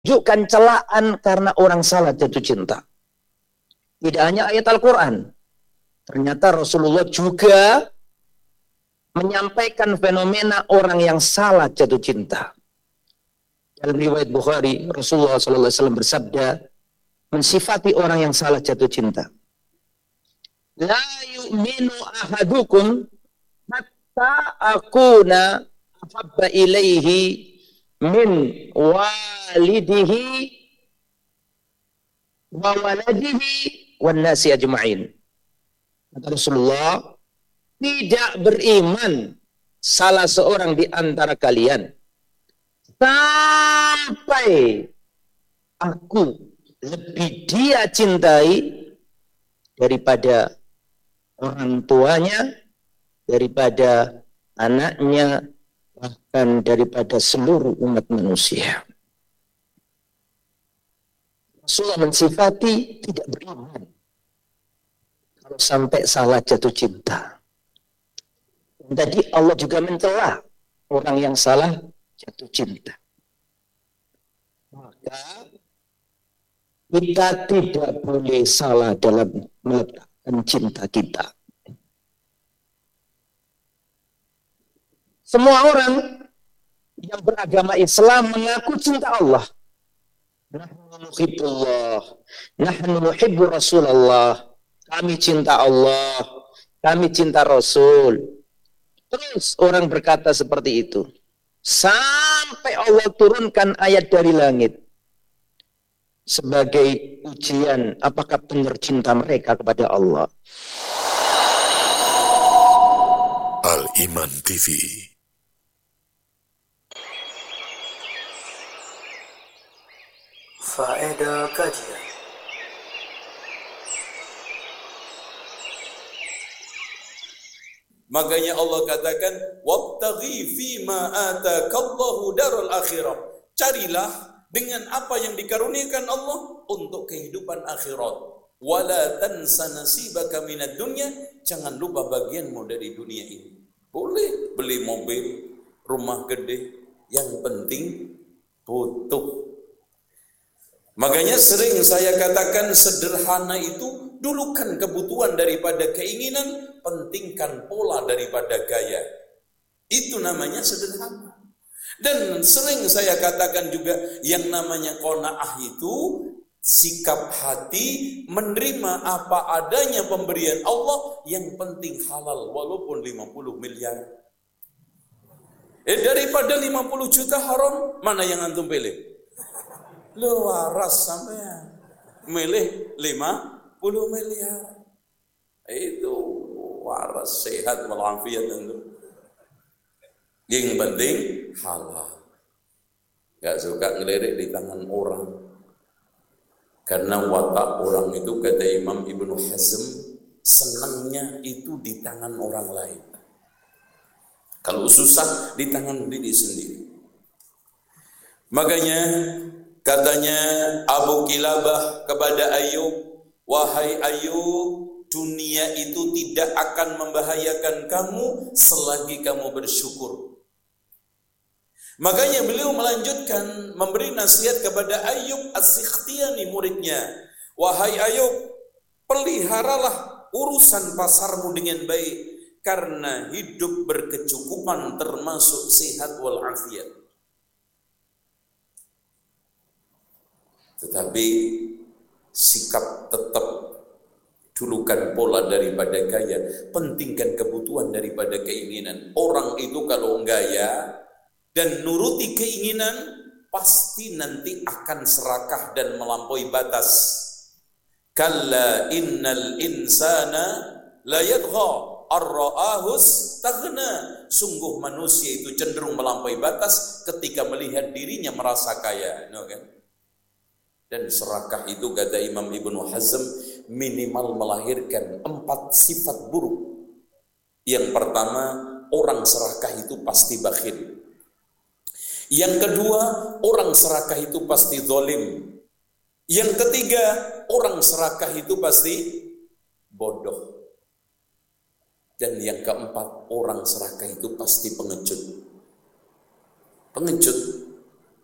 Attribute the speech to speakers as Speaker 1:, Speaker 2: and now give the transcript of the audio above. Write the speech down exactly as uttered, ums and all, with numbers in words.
Speaker 1: menunjukkan celaan karena orang salah jatuh cinta. Tidak hanya ayat Al-Quran. Ternyata Rasulullah juga menyampaikan fenomena orang yang salah jatuh cinta. Dalam riwayat Bukhari, Rasulullah shallallahu alaihi wasallam bersabda, mensifati orang yang salah jatuh cinta. La yu'minu ahadukum hatta akuna ahabba ilaihi min walidihi wa waladihi wan nasi ajma'in. Kata Rasulullah, tidak beriman salah seorang di antara kalian sampai aku lebih dia cintai daripada orang tuanya, daripada anaknya, bahkan daripada seluruh umat manusia. Rasulullah mensifati tidak beriman kalau sampai salah jatuh cinta. Dan tadi Allah juga mencela orang yang salah jatuh cinta. Maka kita tidak boleh salah dalam meletakkan cinta kita. Semua orang yang beragama Islam mengaku cinta Allah. Nahnu nuhibbullah, nahnu nuhibbu Rasulullah. Kami cinta Allah, kami cinta Rasul. Terus orang berkata seperti itu. Sampai Allah turunkan ayat dari langit. Sebagai ujian apakah benar cinta mereka kepada Allah.
Speaker 2: Al-Iman T V.
Speaker 3: Faedah kajian.
Speaker 4: Makanya Allah katakan, wabtaghi fima atakallahu darul akhirah. Carilah dengan apa yang dikaruniakan Allah untuk kehidupan akhirat. Wala tansa nasibaka minad dunya. Jangan lupa bagianmu dari dunia ini. Boleh beli mobil, rumah gede, yang penting butuh. Makanya sering saya katakan sederhana itu dulukan kebutuhan daripada keinginan, pentingkan pola daripada gaya. Itu namanya sederhana. Dan sering saya katakan juga yang namanya qanaah itu sikap hati menerima apa adanya pemberian Allah, yang penting halal walaupun lima puluh miliar. Eh daripada lima puluh juta haram, mana yang antum pilih? Lu waras sampean. Milih lima puluh miliar. Itu waras, sehat walafiat tentu. Yang penting halal. Gak suka ngelirik di tangan orang. Karena watak orang itu, kata Imam Ibnu Hazm, senangnya itu di tangan orang lain. Kalau susah di tangan diri sendiri. Makanya katanya Abu Kilabah kepada Ayub, wahai Ayub, dunia itu tidak akan membahayakan kamu selagi kamu bersyukur. Makanya beliau melanjutkan memberi nasihat kepada Ayub As-Sikhtiyani, muridnya. Wahai Ayub, peliharalah urusan pasarmu dengan baik, karena hidup berkecukupan termasuk sehat walafiat. Tetapi sikap tetap dulukan pola daripada gaya, pentingkan kebutuhan daripada keinginan. Orang itu kalau gaya dan nuruti keinginan, pasti nanti akan serakah dan melampaui batas. Kalla innal insana la yadgha ar-ra'ahu istaghna. Sungguh manusia itu cenderung melampaui batas ketika melihat dirinya merasa kaya. No, kan? Dan serakah itu, kata Imam Ibnu Hazm, minimal melahirkan empat sifat buruk. Yang pertama, orang serakah itu pasti bakhil. Yang kedua, orang serakah itu pasti zalim. Yang ketiga, orang serakah itu pasti bodoh. Dan yang keempat, orang serakah itu pasti pengecut. Pengecut.